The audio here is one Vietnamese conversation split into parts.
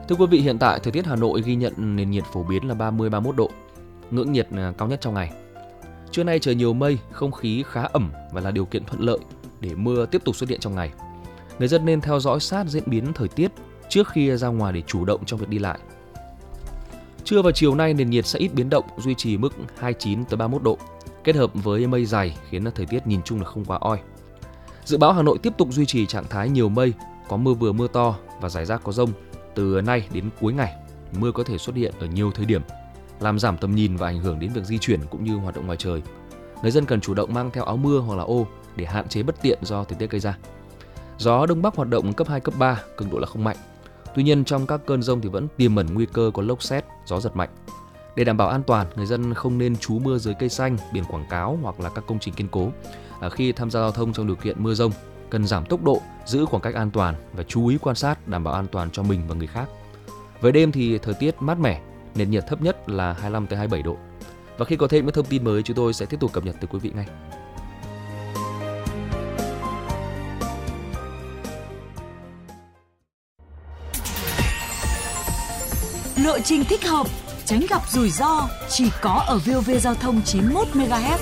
Thưa quý vị, hiện tại thời tiết Hà Nội ghi nhận nền nhiệt phổ biến là 30-31 độ, ngưỡng nhiệt cao nhất trong ngày. Trưa nay trời nhiều mây, không khí khá ẩm và là điều kiện thuận lợi để mưa tiếp tục xuất hiện trong ngày. Người dân nên theo dõi sát diễn biến thời tiết trước khi ra ngoài để chủ động trong việc đi lại. Trưa và chiều nay nền nhiệt sẽ ít biến động, duy trì mức 29-31 độ, kết hợp với mây dày khiến thời tiết nhìn chung là không quá oi. Dự báo Hà Nội tiếp tục duy trì trạng thái nhiều mây, có mưa vừa mưa to và rải rác có dông từ nay đến cuối ngày. Mưa có thể xuất hiện ở nhiều thời điểm, làm giảm tầm nhìn và ảnh hưởng đến việc di chuyển cũng như hoạt động ngoài trời. Người dân cần chủ động mang theo áo mưa hoặc là ô để hạn chế bất tiện do thời tiết gây ra. Gió Đông Bắc hoạt động cấp 2, cấp 3, cường độ là không mạnh. Tuy nhiên trong các cơn dông thì vẫn tiềm ẩn nguy cơ có lốc sét, gió giật mạnh. Để đảm bảo an toàn, người dân không nên trú mưa dưới cây xanh, biển quảng cáo hoặc là các công trình kiên cố. Khi tham gia giao thông trong điều kiện mưa dông, cần giảm tốc độ, giữ khoảng cách an toàn và chú ý quan sát đảm bảo an toàn cho mình và người khác. Về đêm thì thời tiết mát mẻ, nền nhiệt thấp nhất là 25-27 độ. Và khi có thêm những thông tin mới, chúng tôi sẽ tiếp tục cập nhật tới quý vị ngay. Lộ trình thích hợp, tránh gặp rủi ro chỉ có ở VOV Giao thông 91 MHz.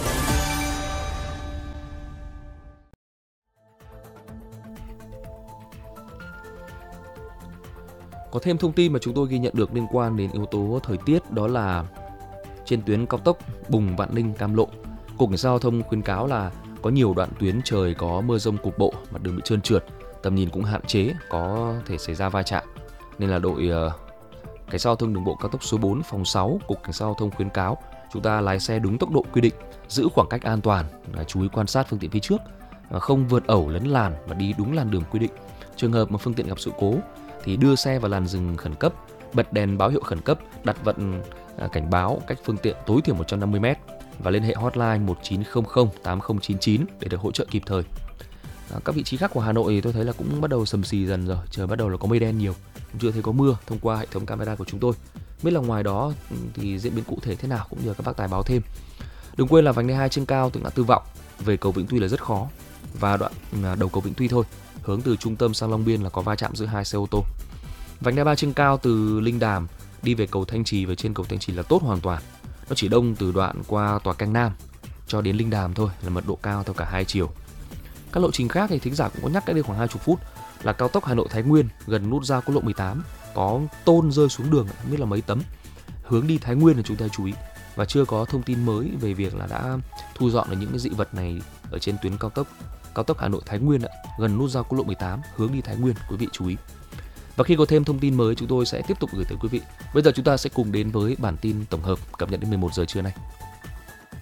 Có thêm thông tin mà chúng tôi ghi nhận được liên quan đến yếu tố thời tiết, đó là trên tuyến cao tốc Bùng Vạn Ninh Cam Lộ, Cục Cảnh sát Giao thông khuyến cáo là có nhiều đoạn tuyến trời có mưa dông cục bộ, mặt đường bị trơn trượt, tầm nhìn cũng hạn chế, có thể xảy ra va chạm. Nên là đội Cảnh sát Giao thông đường bộ cao tốc số 4 phòng 6 Cục Cảnh sát Giao thông khuyến cáo chúng ta lái xe đúng tốc độ quy định, giữ khoảng cách an toàn, chú ý quan sát phương tiện phía trước, không vượt ẩu lấn làn và đi đúng làn đường quy định. Trường hợp mà phương tiện gặp sự cố thì đưa xe vào làn dừng khẩn cấp, bật đèn báo hiệu khẩn cấp, đặt vận cảnh báo cách phương tiện tối thiểu 150 m và liên hệ hotline 1900 8099 để được hỗ trợ kịp thời. Các vị trí khác của Hà Nội thì tôi thấy là cũng bắt đầu sầm xì dần rồi, trời bắt đầu là có mây đen nhiều, chưa thấy có mưa thông qua hệ thống camera của chúng tôi. Biết là ngoài đó thì diễn biến cụ thể thế nào cũng nhờ các bác tài báo thêm. Đừng quên là vành đai 2 trên cao từ ngã tư Vọng về cầu Vĩnh Tuy là rất khó, và đoạn đầu cầu Vĩnh Tuy thôi, hướng từ trung tâm sang Long Biên là có va chạm giữa hai xe ô tô. Vành đai 3 trên cao từ Linh Đàm đi về cầu Thanh Trì và trên cầu Thanh Trì là tốt hoàn toàn. Nó chỉ đông từ đoạn qua tòa Cang Nam cho đến Linh Đàm thôi, là mật độ cao theo cả hai chiều. Các lộ trình khác thì thính giả cũng có nhắc cách đây khoảng 20 phút là cao tốc Hà Nội Thái Nguyên gần nút giao quốc lộ 18 có tôn rơi xuống đường, không biết là mấy tấm. Hướng đi Thái Nguyên là chúng ta chú ý, và chưa có thông tin mới về việc là đã thu dọn được những cái dị vật này ở trên tuyến cao tốc Hà Nội Thái Nguyên gần nút giao quốc lộ 18 hướng đi Thái Nguyên, quý vị chú ý. Và khi có thêm thông tin mới chúng tôi sẽ tiếp tục gửi tới quý vị. Bây giờ chúng ta sẽ cùng đến với bản tin tổng hợp cập nhật đến 11 giờ trưa nay.